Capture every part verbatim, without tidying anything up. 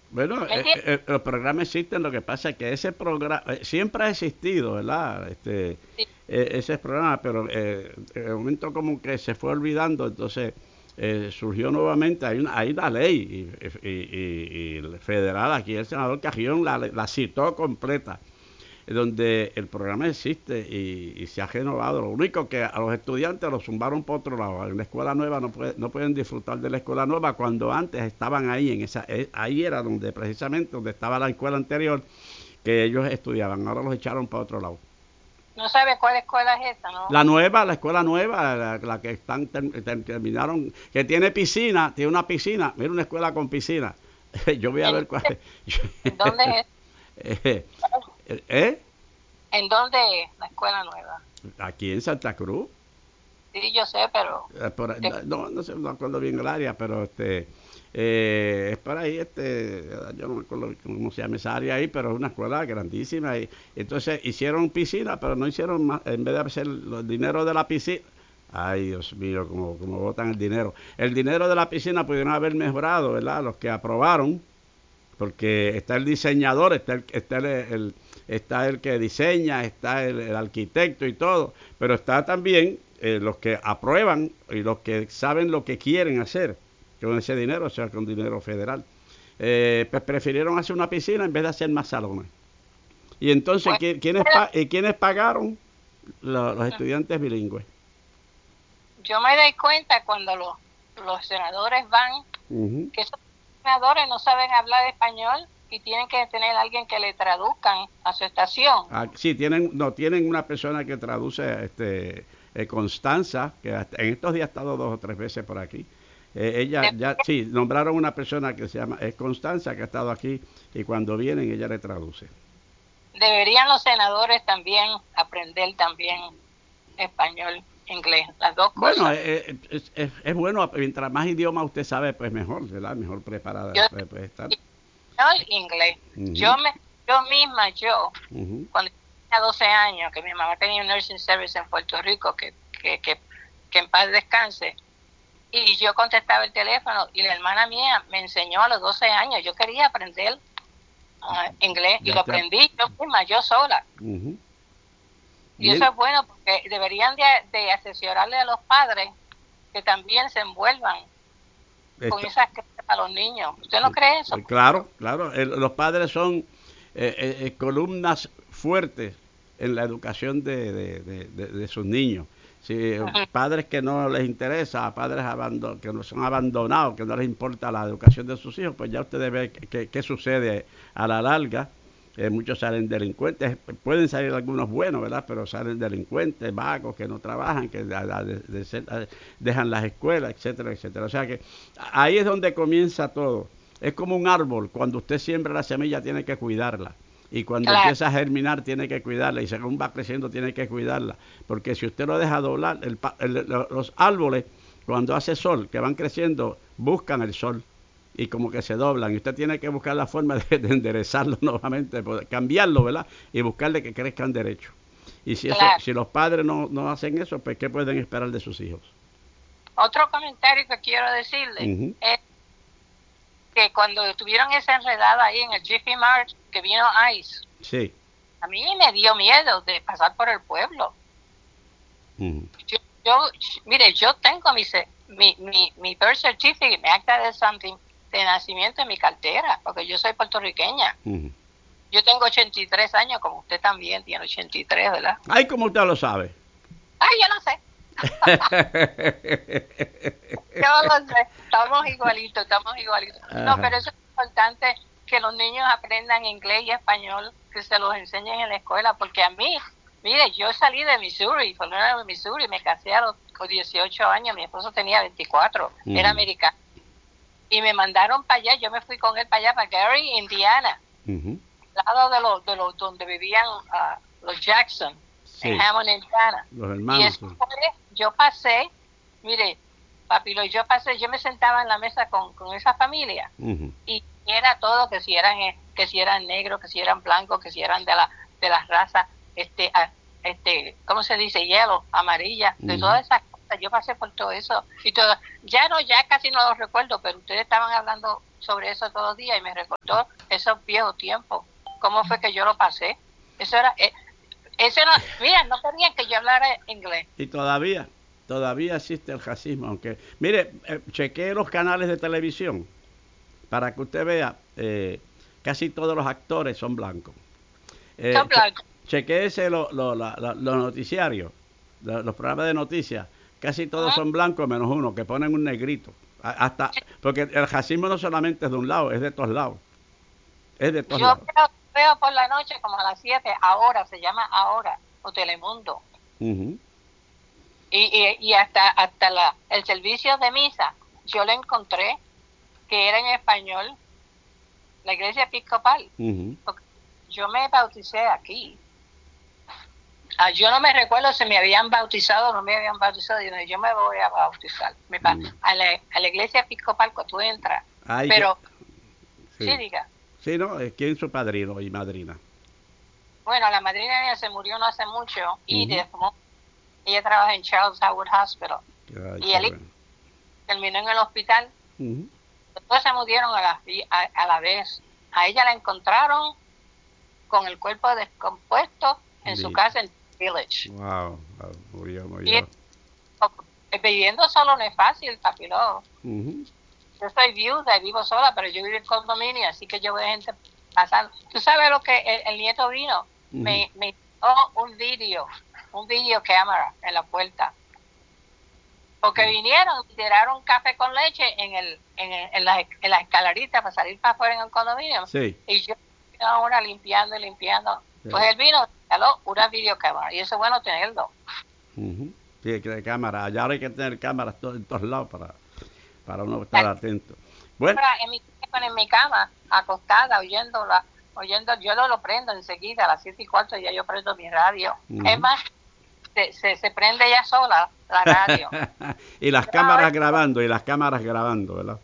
Bueno, ¿Me eh, entiendes? eh, los programas existen, lo que pasa es que ese programa eh, siempre ha existido, ¿verdad? Este, Sí. eh, ese programa, pero eh, en el momento como que se fue olvidando, entonces eh, surgió nuevamente, hay una, hay una ley y, y, y, y federal, aquí el senador Cajillón la, la citó completa, donde el programa existe y, y se ha renovado. Lo único que a los estudiantes los zumbaron por otro lado. En la escuela nueva no, puede, no pueden disfrutar de la escuela nueva cuando antes estaban ahí. En esa, eh, ahí era donde precisamente donde estaba la escuela anterior que ellos estudiaban. Ahora los echaron para otro lado. No sabe cuál escuela es esa, ¿no? La nueva, la escuela nueva, la, la que están ter, ter, terminaron, que tiene piscina, tiene una piscina. Mira, una escuela con piscina. Yo voy a ¿En ver cuál es. en dónde es? eh, eh, ¿En dónde es la escuela nueva? Aquí en Santa Cruz. Sí, yo sé, pero Eh, por, de- no, no sé, no acuerdo bien el área, pero este eh, es por ahí, este, yo no me acuerdo cómo se llama esa área ahí, pero es una escuela grandísima. Y entonces hicieron piscina, pero no hicieron más, en vez de hacer los dinero de la piscina. Ay, Dios mío, como, como botan el dinero. El dinero de la piscina pudieron haber mejorado, ¿verdad? Los que aprobaron, porque está el diseñador, está el, está el, el está el que diseña, está el, el arquitecto y todo, pero está también eh, los que aprueban y los que saben lo que quieren hacer con ese dinero, o sea, con dinero federal. Eh, pues prefirieron hacer una piscina en vez de hacer más salones. Y entonces, pues, ¿qui- ¿quiénes, pa y ¿quiénes pagaron? Los, los estudiantes bilingües. yo me doy cuenta cuando los, los senadores van, Uh -huh. que esos senadores no saben hablar español y tienen que tener a alguien que le traduzcan a su estación. Ah, sí, tienen, no, tienen una persona que traduce, este, eh, Constanza, que hasta, en estos días ha estado dos o tres veces por aquí. Eh, ella, De, ya, sí, nombraron una persona que se llama, es Constanza, que ha estado aquí, y cuando vienen ella le traduce. deberían los senadores también aprender también español, inglés, las dos Bueno, cosas. eh, es, es, es, bueno, mientras más idiomas usted sabe, pues mejor, ¿verdad? Mejor preparada Yo puede, puede estar. español, inglés. Uh -huh, Yo me, yo misma, yo, uh -huh. cuando tenía doce años, que mi mamá tenía un nursing service en Puerto Rico, que, que, que, que en paz descanse, y yo contestaba el teléfono y la hermana mía me enseñó a los doce años. Yo quería aprender uh, inglés y Ya lo te, uh aprendí yo misma, yo sola. -huh. Y eso Bien. es bueno porque deberían de, de asesorarle a los padres que también se envuelvan con Está, esas clases a los niños. ¿Usted no cree eso? eh, claro, claro. El, los padres son eh, eh, eh, columnas fuertes en la educación de, de, de, de, de sus niños. Si eh, Uh -huh. padres que no les interesa, padres abandon que no son abandonados, que no les importa la educación de sus hijos, pues ya ustedes ven qué sucede a la larga. Eh, muchos salen delincuentes, pueden salir algunos buenos, ¿verdad? Pero salen delincuentes, vagos, que no trabajan, que de, de, de, de, dejan las escuelas, etcétera, etcétera. O sea que ahí es donde comienza todo. Es como un árbol, cuando usted siembra la semilla tiene que cuidarla. Y cuando Claro. empieza a germinar tiene que cuidarla. Y según va creciendo tiene que cuidarla. Porque si usted lo deja doblar, el, el, los árboles, cuando hace sol, que van creciendo, buscan el sol. Y como que se doblan. Y usted tiene que buscar la forma de, de enderezarlo nuevamente, cambiarlo, ¿verdad? Y buscarle que crezcan derecho. Y si, eso, Claro. si los padres no, no hacen eso, pues ¿qué pueden esperar de sus hijos? Otro comentario que quiero decirle Uh -huh. es que cuando tuvieron esa enredada ahí en el Jiffy Mart, que vino ICE, sí. a mí me dio miedo de pasar por el pueblo. Uh -huh. Yo, yo, mire, yo tengo mi, mi, mi, mi birth certificate, mi acta de, something, de nacimiento en mi cartera, porque yo soy puertorriqueña. Uh -huh. Yo tengo ochenta y tres años, como usted también tiene ochenta y tres, ¿verdad? Ay, como usted lo sabe. Ay, yo no sé. Yo lo sé, estamos igualitos, estamos igualitos. No, Ajá. pero eso es importante que los niños aprendan inglés y español, que se los enseñen en la escuela, porque a mí, mire, yo salí de Missouri, fue de Missouri, me casé a los dieciocho años, mi esposo tenía veinticuatro, Uh era -huh. americano, y me mandaron para allá, yo me fui con él para allá, para Gary, Indiana, Uh -huh. al lado de los, de los donde vivían uh, los Jackson, en Sí, Hammond, Indiana. los Y hermanos. eso fue, yo pasé, mire, papilo, yo pasé, yo me sentaba en la mesa con, con esa familia Uh -huh. y era todo, que si eran que si eran negros, que si eran blancos, que si eran de la de las razas, este, este, ¿cómo se dice? Hielo, amarilla, Uh de -huh. todas esas cosas. Yo pasé por todo eso y todo. Ya no, ya casi no lo recuerdo, pero ustedes estaban hablando sobre eso todos los días y me recordó esos viejos tiempos. ¿Cómo fue que yo lo pasé? Eso era... Eh, eso no, mira, no querían que yo hablara inglés. Y todavía, todavía existe el racismo, aunque... Mire, eh, chequee los canales de televisión para que usted vea, eh, casi todos los actores son blancos. Eh, Son blancos. Che, chequéese los lo, lo, lo, lo noticiarios, lo, los programas de noticias, casi todos Uh-huh. son blancos menos uno, que ponen un negrito. Hasta, Sí. porque el racismo no solamente es de un lado, es de todos lados. Es de todos Yo lados. veo, veo por la noche como a las siete, ahora, se llama Ahora, o Telemundo. Uh-huh. Y, y, y hasta, hasta la, el servicio de misa, yo lo encontré que era en español, la iglesia episcopal. Uh-huh. Yo me bauticé aquí. Ah, yo no me recuerdo si me habían bautizado o no me habían bautizado. Yo, yo me voy a bautizar. Me pa- Uh-huh. a, la, a la iglesia episcopal cuando tú entras. Ay, Pero, que, sí. sí, diga. Sí, no, es quien su padrino y madrina. Bueno, la madrina mía se murió no hace mucho. Y Uh-huh. después, ella trabaja en Charles Howard Hospital. Ay, y qué él bueno. terminó en el hospital. Uh-huh. Todos se murieron a la, a, a la vez. A ella la encontraron con el cuerpo descompuesto en Sí. su casa en Village. Wow, wow, murió, Y murió. viviendo solo no es fácil, papiló. Uh-huh. Yo soy viuda y vivo sola, pero yo vivo en condominio, así que yo veo gente pasando. ¿Tú sabes lo que el, el nieto vino? Uh-huh. Me, me hizo un vídeo, un video cámara en la puerta. Porque Uh-huh. vinieron y tiraron café con leche en el en, el, en, la, en la escalerita para salir para afuera en el condominio. Sí. Y yo ahora limpiando y limpiando. Sí. Pues él vino, instaló una videocámara y eso es bueno tenerlo. Uh-huh. Sí, que de cámara. Allá ahora hay que tener cámaras to en todos lados para, para uno estar la, atento. Bueno. En mi, en mi cama, acostada, oyendo, la, oyendo yo lo, lo prendo enseguida, a las siete y cuarto ya yo prendo mi radio. Uh-huh. Es más, se, se, se prende ya sola la radio. Y las Pero cámaras grabando, y las cámaras grabando, ¿verdad?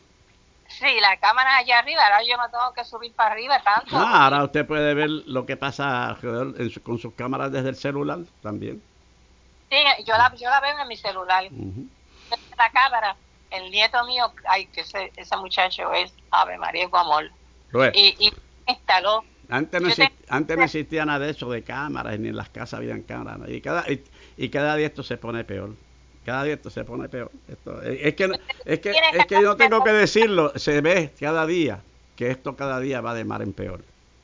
Sí, la cámara allá arriba, ahora yo no tengo que subir para arriba tanto. Ah, ahora usted puede ver lo que pasa alrededor en su, con sus cámaras desde el celular también. Sí, yo la, yo la veo en mi celular. Uh-huh. La cámara, el nieto mío, ay, que ese, ese muchacho es Ave María Guamol. Bueno. Y, y instaló. Antes no, exist, te... antes no existía nada de eso de cámaras, ni en las casas habían cámaras. Y cada, y, y cada día esto se pone peor. Cada día esto se pone peor. Esto, es, que, es, que, es que yo no tengo que decirlo, se ve cada día que esto cada día va de mal en peor.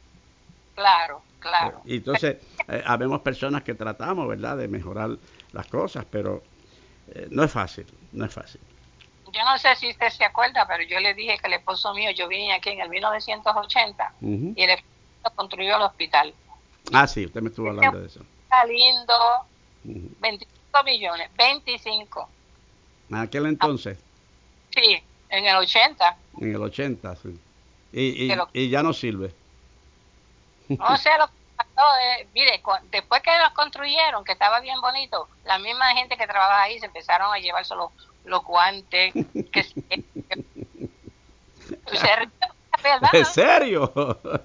Claro, claro. Y entonces, eh, habemos personas que tratamos, ¿verdad?, de mejorar las cosas, pero eh, no es fácil, no es fácil. Yo no sé si usted se acuerda, pero yo le dije que el esposo mío, yo vine aquí en el mil novecientos ochenta uh-huh. y el esposo construyó el hospital. Ah, sí, usted me estuvo hablando de eso. Está lindo, uh-huh. veinticinco millones, veinticinco. ¿En aquel entonces? Sí, en el ochenta. En el ochenta, sí. Y, y, lo... y ya no sirve. No sé lo que pasó. Eh, mire, cu- después que lo construyeron, que estaba bien bonito, la misma gente que trabaja ahí se empezaron a llevarse los, los guantes. Que se, que, se ríe, ¿verdad? ¿En serio?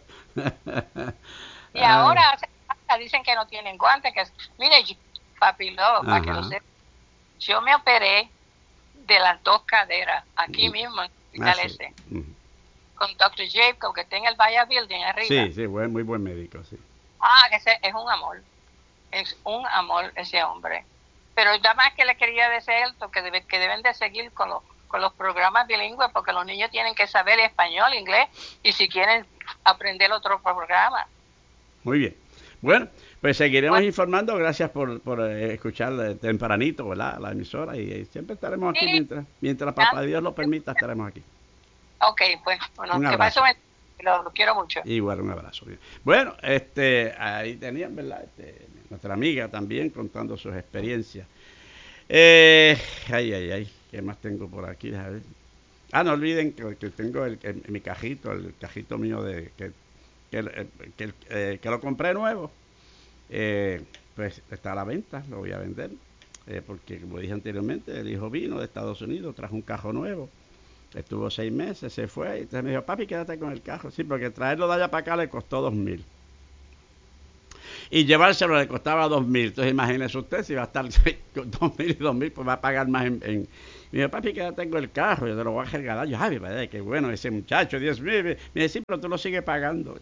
Y ahora dicen que no tienen guantes. Que, mire, papi, no, para que lo sepa, yo me operé de las dos caderas, aquí mismo en el hospital ese. Uh-huh. Con doctor Jacob, que está en el Vaya Building arriba. Sí, sí, buen, muy buen médico, sí. Ah, que ese es un amor. Es un amor ese hombre. Pero nada más que le quería decir esto, que, debe, que deben de seguir con, lo, con los programas bilingües, porque los niños tienen que saber español, inglés, y si quieren aprender otro programa. Muy bien. Bueno, pues seguiremos bueno. informando. Gracias por, por eh, escuchar tempranito, ¿verdad?, la emisora, y, y siempre estaremos aquí, sí. mientras, mientras papá Dios lo permita, estaremos aquí. Ok, pues, bueno, un que abrazo. pase, lo, lo quiero mucho. Igual, un abrazo. Bien. Bueno, este, ahí tenían, ¿verdad?, este, nuestra amiga también contando sus experiencias. Eh, ay, ay, ay, ¿qué más tengo por aquí? A ver. Ah, no olviden que, que tengo el, el, mi cajito, el cajito mío de que, que, que, eh, que lo compré nuevo. Eh, pues está a la venta, lo voy a vender. Eh, porque, como dije anteriormente, el hijo vino de Estados Unidos, trajo un cajo nuevo. Estuvo seis meses, se fue, y entonces me dijo, papi, quédate con el carro. Sí, porque traerlo de allá para acá le costó dos mil. y llevárselo le costaba dos mil. Entonces imagínese usted si va a estar con dos mil y dos mil, pues va a pagar más en... en mi papi, que ya tengo el carro, yo te lo voy a regalar. Yo, ay, padre, qué bueno ese muchacho, Dios mío. Me dice, sí, pero tú lo sigues pagando.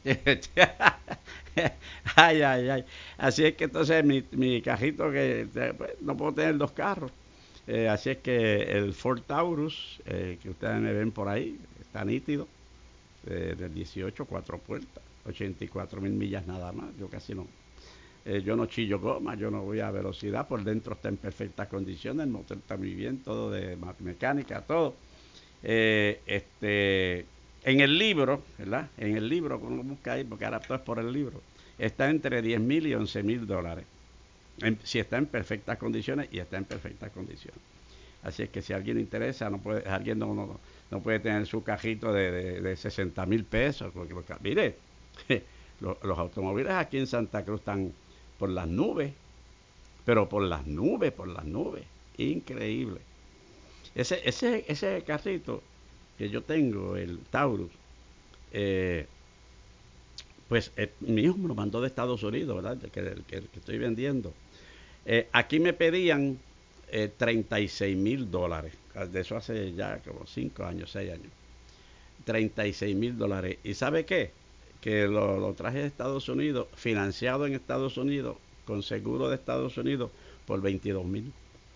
Ay, ay, ay. Así es que entonces mi, mi cajito, que pues, no puedo tener dos carros. Eh, así es que el Ford Taurus, eh, que ustedes me ven por ahí, está nítido, eh, del dieciocho, cuatro puertas, ochenta y cuatro mil millas nada más. Yo casi no. Eh, yo no chillo goma, yo no voy a velocidad, por dentro está en perfectas condiciones, el motor está muy bien, todo de mecánica, todo. Eh, este, en el libro, ¿verdad? En el libro, como busca ahí, porque ahora todo es por el libro, está entre diez mil y once mil dólares. En, si está en perfectas condiciones, y está en perfectas condiciones. Así es que si a alguien interesa, no puede, alguien no, no, no puede tener su cajito de, de, de sesenta mil pesos. Porque, porque, mire, los, los automóviles aquí en Santa Cruz están por las nubes, pero por las nubes, por las nubes, increíble. Ese, ese, ese carrito que yo tengo, el Taurus, eh, pues eh, mi hijo me lo mandó de Estados Unidos, ¿verdad? Que, que, que, que estoy vendiendo. Eh, aquí me pedían eh, treinta y seis mil dólares, de eso hace ya como cinco años, seis años. treinta y seis mil dólares. ¿Y sabe qué? Que lo, lo traje de Estados Unidos, financiado en Estados Unidos, con seguro de Estados Unidos, por veintidós mil.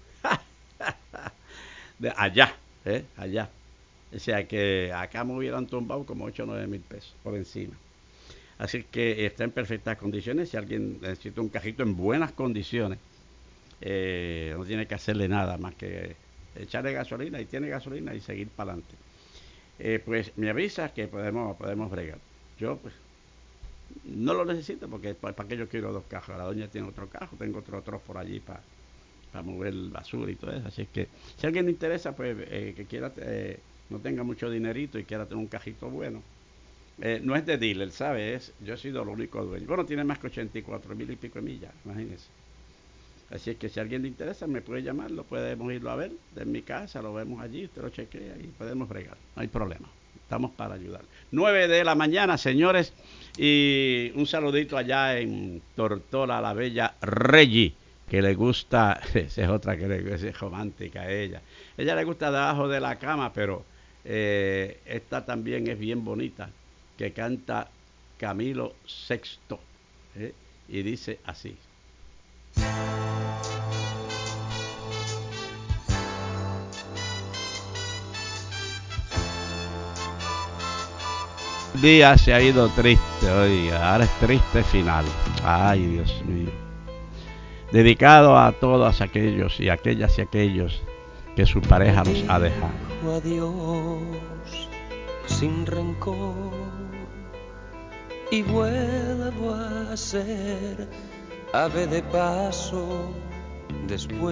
De allá, ¿eh? Allá. O sea que acá me hubieran tumbado como ocho o nueve mil pesos por encima. Así que está en perfectas condiciones. Si alguien necesita un cajito en buenas condiciones, eh, no tiene que hacerle nada más que echarle gasolina, y tiene gasolina, y seguir para adelante. Eh, pues me avisa que podemos, podemos bregar. Yo pues no lo necesito, porque para qué yo quiero dos cajos. La doña tiene otro cajo, tengo otro otro por allí para para mover basura y todo eso. Así es que si a alguien le interesa, pues eh, que quiera, eh, no tenga mucho dinerito y quiera tener un cajito bueno, eh, no es de dealer, ¿sabes? Yo he sido el único dueño. Bueno, tiene más que ochenta y cuatro mil y pico de millas, imagínense. Así es que si a alguien le interesa, me puede llamar, lo podemos irlo a ver de mi casa, lo vemos allí, usted lo chequea y podemos bregar, no hay problema. Estamos para ayudar. nueve de la mañana, señores, y un saludito allá en Tortola, la bella Reggie, que le gusta, esa es otra que le, es romántica a ella. Ella le gusta debajo de la cama, pero eh, esta también es bien bonita, que canta Camilo Sexto, ¿eh? Y dice así. El día se ha ido triste, oiga, ahora es triste final. Ay, Dios mío. Dedicado a todos aquellos y aquellas y aquellos que su pareja los ha dejado. Adiós, sin rencor, y vuelvo a ser ave de paso después.